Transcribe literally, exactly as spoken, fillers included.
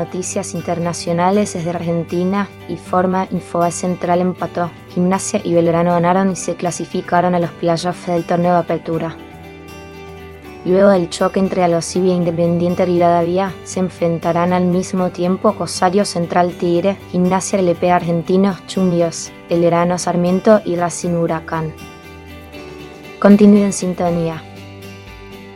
noticias internacionales desde Argentina y Forma Infobae Central empató. Gimnasia y Belgrano ganaron y se clasificaron a los playoffs del torneo de apertura. Luego del choque entre Aldosivi e Independiente Rivadavia, se enfrentarán al mismo tiempo Rosario Central Tigre, Gimnasia L P Argentinos Chundios, Belgrano Sarmiento y Racing Huracán. Continúen en sintonía.